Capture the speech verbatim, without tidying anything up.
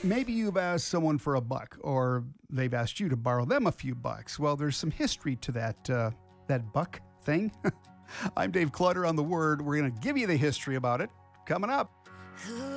Maybe you've asked someone for a buck, or they've asked you to borrow them a few bucks. Well, there's some history to that uh, that buck thing. I'm Dave Clutter on The Word. We're going to give you the history about it coming up.